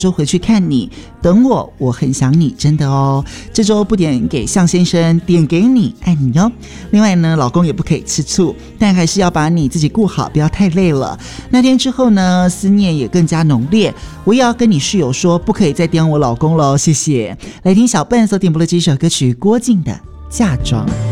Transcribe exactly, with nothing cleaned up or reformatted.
周回去看你，等我，我很想你，真的哦。这周不点给向先生，点给你，爱你哦。另外呢，老公也不可以吃醋，但还是要把你自己顾好，不要太累了。那天之后呢，思念也更加浓烈。我也要跟你室友说，不可以再刁我老公了，谢谢。来听小笨所点播的这首歌曲，郭靖的《嫁妆》。